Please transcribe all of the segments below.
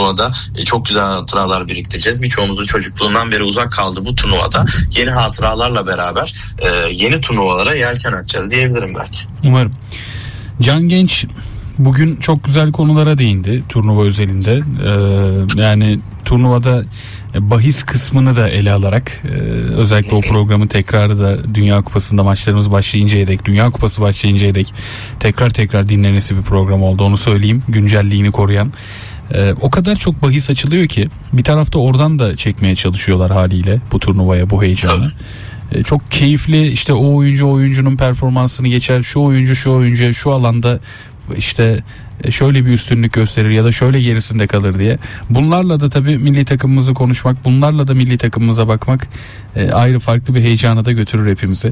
turnuvada çok güzel hatıralar biriktireceğiz. Birçoğumuzun çocukluğundan beri uzak kaldı bu turnuvada. Yeni hatıralarla beraber yeni turnuvalara yelken açacağız diyebilirim belki. Umarım. Can Genç bugün çok güzel konulara değindi turnuva özelinde. Yani turnuvada bahis kısmını da ele alarak özellikle o programın tekrarı da Dünya Kupası'nda maçlarımız başlayıncaya dek, Dünya Kupası başlayıncaya dek tekrar dinlenesi bir program oldu. Onu söyleyeyim, güncelliğini koruyan. O kadar çok bahis açılıyor ki bir tarafta oradan da çekmeye çalışıyorlar haliyle bu turnuvaya, bu heyecanı. Çok keyifli, işte o oyuncunun performansını geçer, şu oyuncu şu alanda işte şöyle bir üstünlük gösterir ya da şöyle gerisinde kalır diye. Bunlarla da tabii milli takımımızı konuşmak, bunlarla da milli takımımıza bakmak ayrı farklı bir heyecana da götürür hepimizi.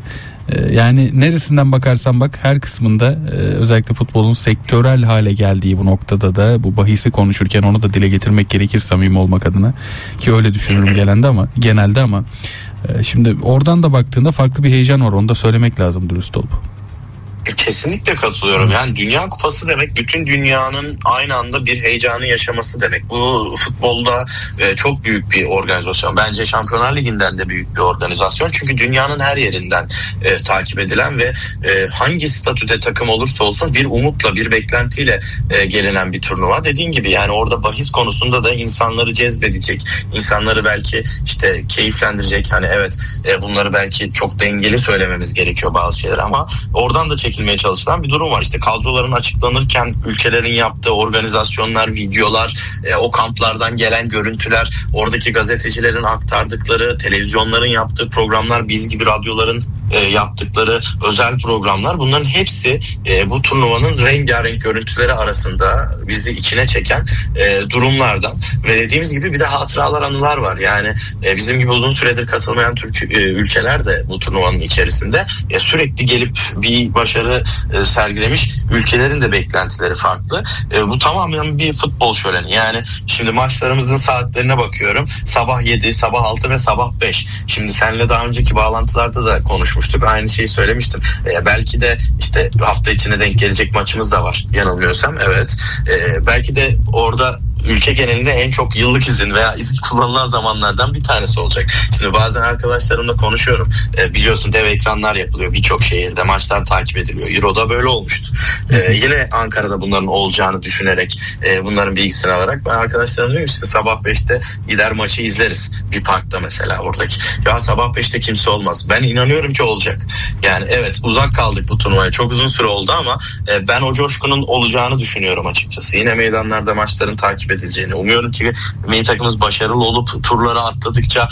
Yani neresinden bakarsan bak, her kısmında özellikle futbolun sektörel hale geldiği bu noktada da bu bahisi konuşurken onu da dile getirmek gerekir samimi olmak adına, ki öyle düşünürüm genelde ama şimdi oradan da baktığında farklı bir heyecan var, onu da söylemek lazım dürüst olup. Kesinlikle katılıyorum. Yani Dünya Kupası demek bütün dünyanın aynı anda bir heyecanı yaşaması demek. Bu futbolda çok büyük bir organizasyon. Bence Şampiyonlar Ligi'nden de büyük bir organizasyon. Çünkü dünyanın her yerinden takip edilen ve hangi statüde takım olursa olsun bir umutla, bir beklentiyle gelinen bir turnuva. Dediğin gibi yani orada bahis konusunda da insanları cezbedecek, insanları belki işte keyiflendirecek. Hani evet, bunları belki çok dengeli söylememiz gerekiyor bazı şeyler ama oradan da çekilmeye çalışılan bir durum var. İşte kadroların açıklanırken ülkelerin yaptığı organizasyonlar, videolar, o kamplardan gelen görüntüler, oradaki gazetecilerin aktardıkları, televizyonların yaptığı programlar, biz gibi radyoların yaptıkları özel programlar, bunların hepsi bu turnuvanın rengarenk görüntüleri arasında bizi içine çeken durumlardan ve dediğimiz gibi bir de hatıralar, anılar var. Yani bizim gibi uzun süredir katılmayan Türk ülkeler de bu turnuvanın içerisinde sürekli gelip bir başarı sergilemiş ülkelerin de beklentileri farklı. Bu tamamen bir futbol şöleni. Yani şimdi maçlarımızın saatlerine bakıyorum. Sabah 7, sabah 6 ve sabah 5. Şimdi seninle daha önceki bağlantılarda da konuşmuştuk. Aynı şeyi söylemiştim. Belki de işte hafta içine denk gelecek maçımız da var. Yanılmıyorsam. Evet. Belki de orada ülke genelinde en çok yıllık izin veya izin kullanılan zamanlardan bir tanesi olacak. Şimdi bazen arkadaşlarımla konuşuyorum. Biliyorsun dev ekranlar yapılıyor. Birçok şehirde maçlar takip ediliyor. Euro'da böyle olmuştu. Yine Ankara'da bunların olacağını düşünerek bunların bilgisini alarak ben arkadaşlarım diyorum işte sabah 5'te gider maçı izleriz. Bir parkta mesela oradaki. Ya sabah 5'te kimse olmaz. Ben inanıyorum ki olacak. Yani evet, uzak kaldık bu turnuvaya. Çok uzun süre oldu ama ben o coşkunun olacağını düşünüyorum açıkçası. Yine meydanlarda maçların takip edileceğini. Umuyorum ki milli takımımız başarılı olup turları atladıkça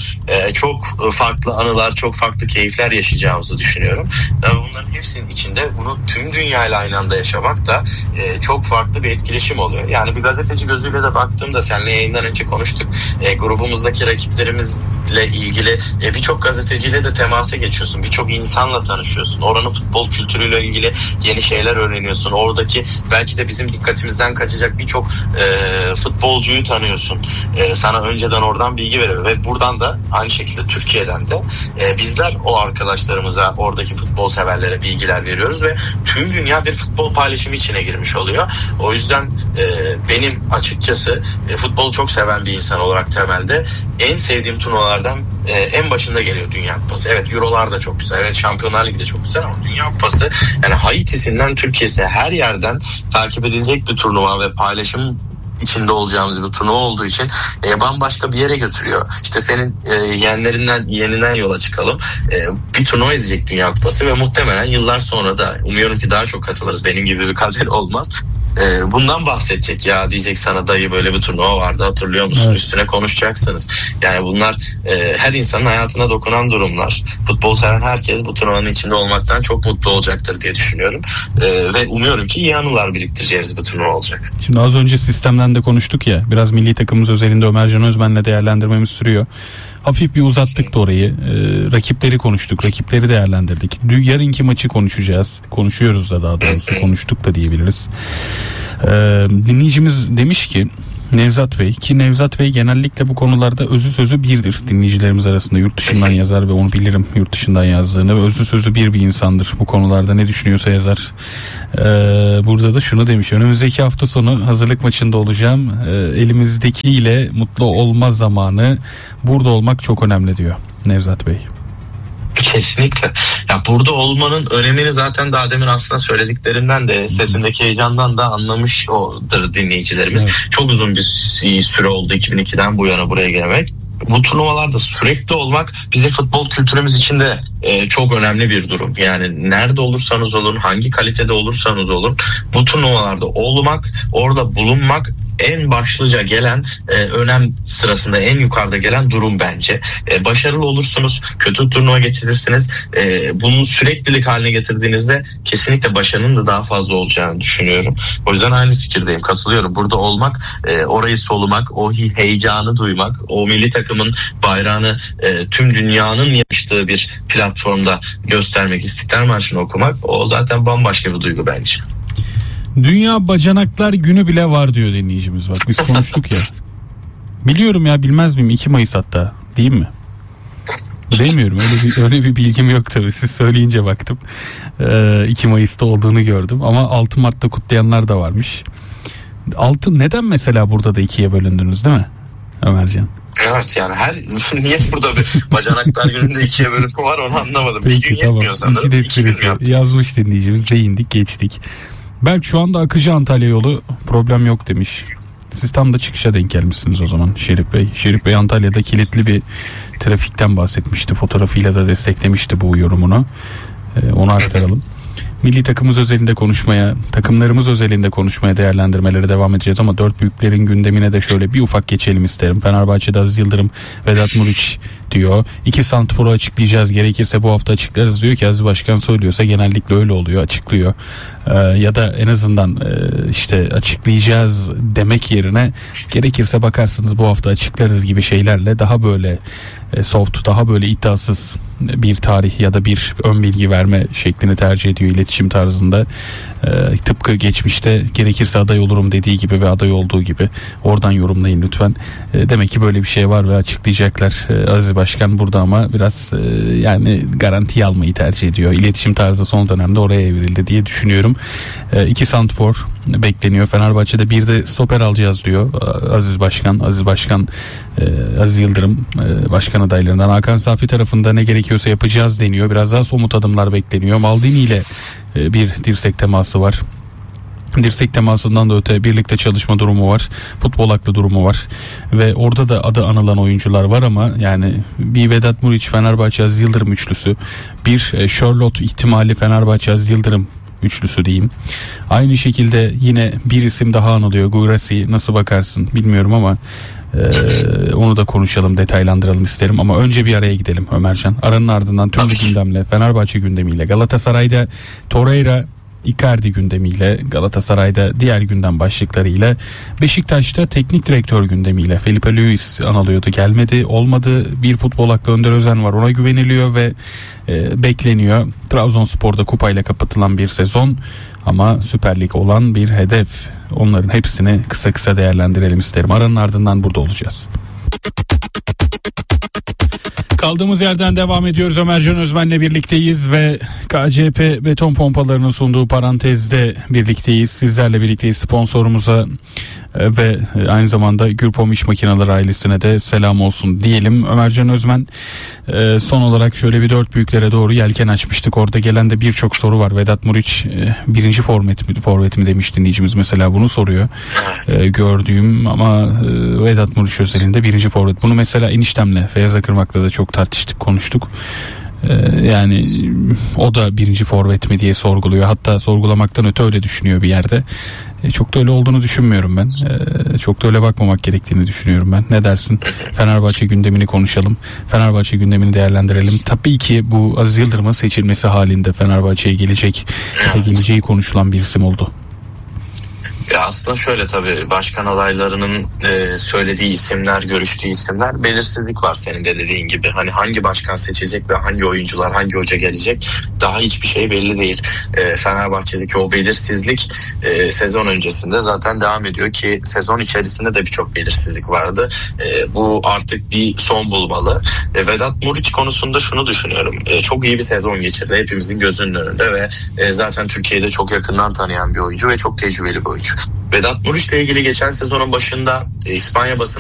çok farklı anılar, çok farklı keyifler yaşayacağımızı düşünüyorum. Bunların hepsinin içinde bunu tüm dünyayla aynı anda yaşamak da çok farklı bir etkileşim oluyor. Yani bir gazeteci gözüyle de baktığımda, seninle yayından önce konuştuk. Grubumuzdaki rakiplerimizle ilgili birçok gazeteciyle de temasa geçiyorsun. Birçok insanla tanışıyorsun. Oranın futbol kültürüyle ilgili yeni şeyler öğreniyorsun. Oradaki belki de bizim dikkatimizden kaçacak birçok futbolcuyu tanıyorsun. Sana önceden oradan bilgi veriyor ve buradan da aynı şekilde Türkiye'den de bizler o arkadaşlarımıza, oradaki futbol severlere bilgiler veriyoruz ve tüm dünya bir futbol paylaşımı içine girmiş oluyor. O yüzden benim açıkçası futbolu çok seven bir insan olarak temelde en sevdiğim turnuvalardan en başında geliyor Dünya Kupası. Evet, Euro'lar da çok güzel. Evet, Şampiyonlar Ligi de çok güzel ama Dünya Kupası yani Haiti'sinden Türkiye'si her yerden takip edilecek bir turnuva ve paylaşım içinde olacağımız bir turnuva olduğu için bambaşka bir yere götürüyor. İşte senin yeniden yola çıkalım. Bir turnuva izleyecek Dünya Kupası ve muhtemelen yıllar sonra da umuyorum ki daha çok katılırız. Benim gibi bir kader olmaz. Bundan bahsedecek, ya diyecek sana dayı böyle bir turnuva vardı hatırlıyor musun? Evet. Üstüne konuşacaksınız. Yani bunlar her insanın hayatına dokunan durumlar. Futbol seven herkes bu turnuvanın içinde olmaktan çok mutlu olacaktır diye düşünüyorum. Ve umuyorum ki iyi anılar biriktireceğimiz bir turnuva olacak. Şimdi az önce sistemden de konuştuk ya. Biraz milli takımımız özelinde Ömercan Özmen'le değerlendirmemiz sürüyor. Hafif bir uzattık da orayı. Rakipleri konuştuk. Rakipleri değerlendirdik. Yarınki maçı konuşacağız. Konuşuyoruz da daha doğrusu. Konuştuk da diyebiliriz. Dinleyicimiz demiş ki Nevzat Bey, ki Nevzat Bey genellikle bu konularda özü sözü birdir dinleyicilerimiz arasında. Yurt dışından yazar ve onu bilirim yurt dışından yazdığını, ve özü sözü bir insandır bu konularda, ne düşünüyorsa yazar. Burada da şunu demiş: önümüzdeki hafta sonu hazırlık maçında olacağım, elimizdekiyle mutlu olma zamanı, burada olmak çok önemli diyor Nevzat Bey. Kesinlikle. Ya burada olmanın önemini zaten daha demin aslında söylediklerinden de, sesindeki heyecandan da anlamış odur dinleyicilerimiz. Evet. Çok uzun bir süre oldu 2002'den bu yana buraya gelmek. Bu turnuvalarda sürekli olmak bizim futbol kültürümüz için de çok önemli bir durum. Yani nerede olursanız olun, hangi kalitede olursanız olun, bu turnuvalarda olmak, orada bulunmak en başlıca gelen önem sırasında en yukarıda gelen durum bence. Başarılı olursunuz, kötü turnuva geçirirsiniz. Bunu süreklilik haline getirdiğinizde kesinlikle başarının da daha fazla olacağını düşünüyorum. O yüzden aynı fikirdeyim, katılıyorum. Burada olmak, orayı solumak, o heyecanı duymak, o milli takımın bayrağını tüm dünyanın yaşadığı bir platformda göstermek, İstiklal Marşı'nı okumak, o zaten bambaşka bir duygu bence. Dünya Bacanaklar Günü bile var diyor dinleyicimiz. Bak biz konuştuk ya. Biliyorum ya, bilmez miyim? 2 Mayıs hatta, değil mi? Bilmiyorum, öyle bir bilgim yok tabii. Siz söyleyince baktım. 2 Mayıs'ta olduğunu gördüm ama 6 Mart'ta kutlayanlar da varmış. Neden mesela burada da 2'ye bölündünüz, değil mi Ömercan? Evet, yani niye burada bir Bacanaklar Günü'nde 2'ye bölümü var, onu anlamadım. Peki, bir gün tamam. yetmiyor sanırım. 2 gün yaptık. Yazmış dinleyicimiz, değindik, geçtik. Berk, şu anda akıcı Antalya yolu, problem yok demiş. Siz tam da çıkışa denk gelmişsiniz o zaman Şerif Bey. Şerif Bey Antalya'da kilitli bir trafikten bahsetmişti. Fotoğrafıyla da desteklemişti bu yorumunu. Onu aktaralım. Milli takımımız özelinde konuşmaya, takımlarımız özelinde konuşmaya, değerlendirmelere devam edeceğiz ama dört büyüklerin gündemine de şöyle bir ufak geçelim isterim. Fenerbahçe'de Aziz Yıldırım, Vedat Muriç diyor. 2 santrforu açıklayacağız, gerekirse bu hafta açıklarız diyor ki Aziz Başkan söylüyorsa genellikle öyle oluyor, açıklıyor. Ya da en azından işte açıklayacağız demek yerine gerekirse bakarsınız bu hafta açıklarız gibi şeylerle daha böyle soft, daha böyle iddiasız bir tarih ya da bir ön bilgi verme şeklini tercih ediyor iletişim tarzında. Tıpkı geçmişte gerekirse aday olurum dediği gibi ve aday olduğu gibi, oradan yorumlayın lütfen. Demek ki böyle bir şey var ve açıklayacaklar. Aziz Başkan burada ama biraz yani garantiye almayı tercih ediyor. İletişim tarzı son dönemde oraya evrildi diye düşünüyorum. 2 santrfor bekleniyor. Fenerbahçe'de bir de stoper alacağız diyor Aziz Başkan. Aziz Yıldırım başkan adaylarından. Hakan Safi tarafında ne gerekiyorsa yapacağız deniyor. Biraz daha somut adımlar bekleniyor. Maldini ile bir dirsek teması var. Dirsek temasından da öte birlikte çalışma durumu var. Futbol aklı durumu var. Ve orada da adı anılan oyuncular var ama yani bir Vedat Muriç Fenerbahçe Aziz Yıldırım üçlüsü, bir Charlotte ihtimali Fenerbahçe Aziz Yıldırım üçlüsü diyeyim. Aynı şekilde yine bir isim daha anılıyor. Guirassy, nasıl bakarsın bilmiyorum ama onu da konuşalım, detaylandıralım isterim ama önce bir araya gidelim Ömercan. Aranın ardından tüm bir gündemle, Fenerbahçe gündemiyle, Galatasaray'da Torreira Icardi gündemiyle, Galatasaray'da diğer gündem başlıklarıyla, Beşiktaş'ta teknik direktör gündemiyle, Felipe Luis anılıyordu, gelmedi, olmadı. Bir futbol hakkı Önder Özen var, ona güveniliyor ve bekleniyor. Trabzonspor'da kupayla kapatılan bir sezon ama Süper Lig olan bir hedef. Onların hepsini kısa kısa değerlendirelim isterim. Aranın ardından burada olacağız. Kaldığımız yerden devam ediyoruz. Ömercan Özmen'le birlikteyiz ve KCP beton pompalarının sunduğu parantezde birlikteyiz. Sizlerle birlikteyiz. Sponsorumuza ve aynı zamanda Gürpom İş Makineleri ailesine de selam olsun diyelim. Ömercan Özmen, son olarak şöyle bir dört büyüklere doğru yelken açmıştık. Orada gelen de birçok soru var. Vedat Muriç birinci forvet mi demiş dinleyicimiz mesela, bunu soruyor. Gördüğüm ama Vedat Muriç özelinde birinci forvet. Bunu mesela eniştemle Feyyaz Akırmak'ta da çok tartıştık, konuştuk. Yani o da birinci forvet mi diye sorguluyor. Hatta sorgulamaktan öte öyle düşünüyor bir yerde. Çok da öyle olduğunu düşünmüyorum ben. Çok da öyle bakmamak gerektiğini düşünüyorum ben. Ne dersin? Fenerbahçe gündemini konuşalım. Fenerbahçe gündemini değerlendirelim. Tabii ki bu Aziz Yıldırım'ın seçilmesi halinde Fenerbahçe'ye gelecek ya da geleceği konuşulan bir isim oldu. Aslında şöyle, tabii başkan adaylarının söylediği isimler, görüştüğü isimler, belirsizlik var senin de dediğin gibi. Hani hangi başkan seçecek ve hangi oyuncular, hangi hoca gelecek, daha hiçbir şey belli değil. Fenerbahçe'deki o belirsizlik sezon öncesinde zaten devam ediyor ki sezon içerisinde de birçok belirsizlik vardı. Bu artık bir son bulmalı. Vedat Muriç konusunda şunu düşünüyorum. Çok iyi bir sezon geçirdi hepimizin gözünün önünde ve zaten Türkiye'de çok yakından tanıyan bir oyuncu ve çok tecrübeli bir oyuncu. Vedat Muriç'le ilgili geçen sezonun başında İspanya basını